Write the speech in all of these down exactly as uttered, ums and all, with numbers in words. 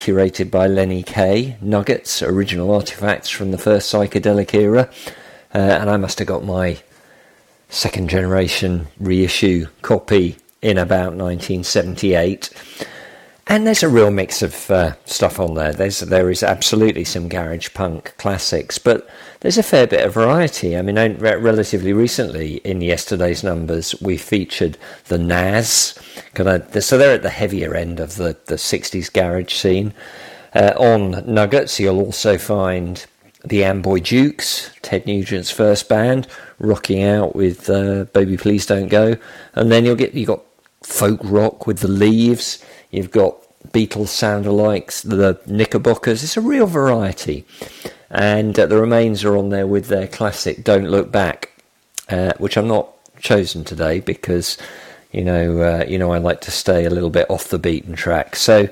curated by Lenny Kaye, Nuggets, original artifacts from the first psychedelic era. Uh, and I must have got my second generation reissue copy in about nineteen seventy-eight. And there's a real mix of uh, stuff on there. There's there is absolutely some garage punk classics, but there's a fair bit of variety. I mean, relatively recently in yesterday's numbers, we featured the Nazz. So they're at the heavier end of the, the sixties garage scene. Uh, on Nuggets, you'll also find the Amboy Dukes, Ted Nugent's first band, rocking out with uh, Baby Please Don't Go. And then you'll get you got folk rock with the Leaves. You've got Beatles sound-alikes, the Knickerbockers. It's a real variety. And uh, the Remains are on there with their classic Don't Look Back, uh, which I'm not chosen today because, you know, uh, you know I like to stay a little bit off the beaten track. So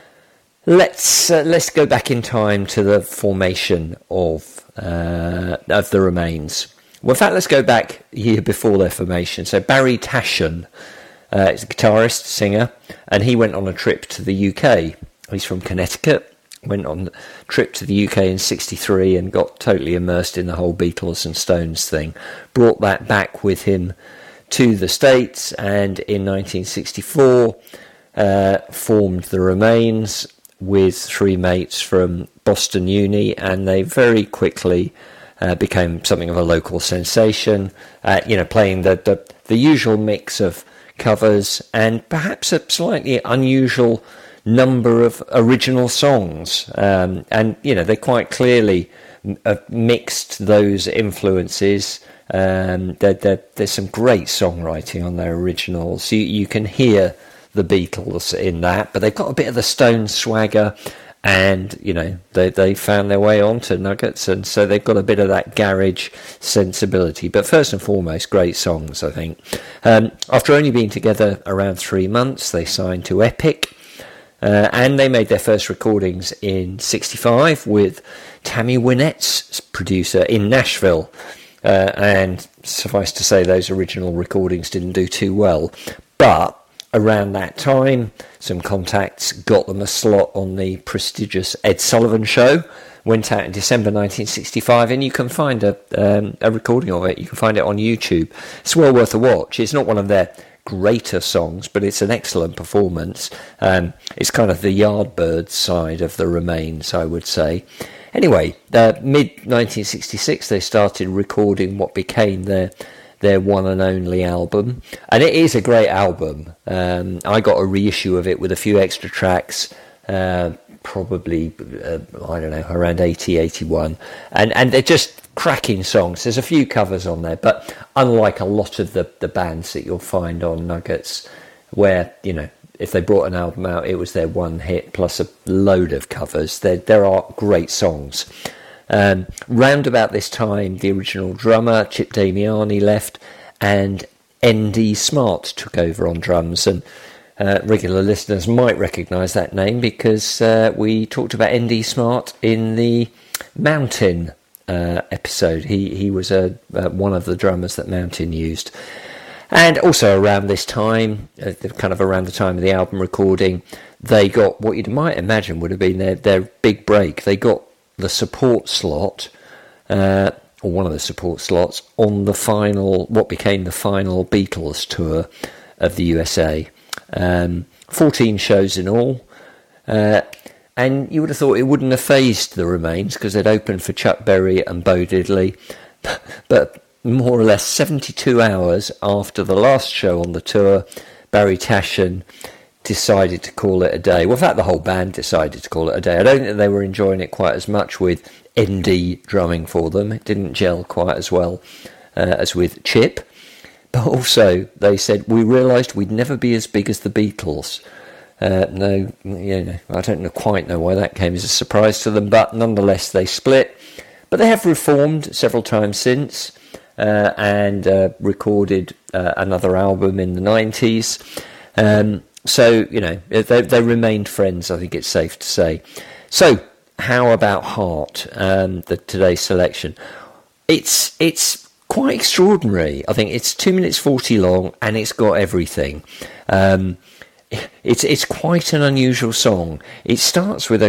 let's uh, let's go back in time to the formation of uh, of the Remains. Well, in fact, let's go back a year before their formation. So Barry Tashian, Uh, he's a guitarist, singer, and he went on a trip to the U K. He's from Connecticut, went on a trip to the U K in sixty-three and got totally immersed in the whole Beatles and Stones thing. Brought that back with him to the States, and in nineteen sixty-four uh, formed the Remains with three mates from Boston Uni, and they very quickly uh, became something of a local sensation, uh, you know, playing the, the, the usual mix of covers and perhaps a slightly unusual number of original songs, um, and you know they quite clearly uh, mixed those influences. Um, they're, they're, there's some great songwriting on their originals. You, you can hear the Beatles in that, but they've got a bit of the Stones swagger, and you know they they found their way onto Nuggets, and so they've got a bit of that garage sensibility. But first and foremost, great songs, I think. Um, after only being together around three months, they signed to Epic, uh, and they made their first recordings in sixty-five with Tammy Wynette's producer in Nashville. Uh, and suffice to say, those original recordings didn't do too well, but around that time, some contacts got them a slot on the prestigious Ed Sullivan Show. Went out in December nineteen sixty-five, and you can find a um, a recording of it. You can find it on YouTube. It's well worth a watch. It's not one of their greater songs, but it's an excellent performance. Um, it's kind of the Yardbirds side of the Remains, I would say. Anyway, uh, mid nineteen sixty-six, they started recording what became their their one and only album, and it is a great album. Um, I got a reissue of it with a few extra tracks, uh, probably, uh, I don't know, around eighty, eighty-one, and, and they're just cracking songs. There's a few covers on there, but unlike a lot of the, the bands that you'll find on Nuggets, where, you know, if they brought an album out, it was their one hit plus a load of covers. There, there are great songs. Um, round about this time, the original drummer, Chip Damiani, left, and N D Smart took over on drums. And uh, regular listeners might recognise that name because uh, we talked about N D Smart in the Mountain uh, episode. He he was a, uh, one of the drummers that Mountain used. And also around this time, uh, kind of around the time of the album recording, they got what you might imagine would have been their, their big break. They got the support slot, uh, or one of the support slots, on the final, what became the final Beatles tour of the U S A. Um, fourteen shows in all, uh, and you would have thought it wouldn't have phased the Remains because they'd opened for Chuck Berry and Bo Diddley, but more or less seventy-two hours after the last show on the tour, Barry Tashian decided to call it a day. Well, in fact, the whole band decided to call it a day. I don't think they were enjoying it quite as much with N D drumming for them. It didn't gel quite as well uh, as with Chip. But also, they said, we realised we'd never be as big as the Beatles. Uh, no, you know, I don't know, quite know why that came as a surprise to them, but nonetheless, they split. But they have reformed several times since, uh, and uh, recorded uh, another album in the nineties. Um, so, you know, they, they remained friends, I think it's safe to say. So, how about Heart, um, the today's selection? It's it's quite extraordinary. I think it's two minutes forty long, and it's got everything. Um, it's it's quite an unusual song. It starts with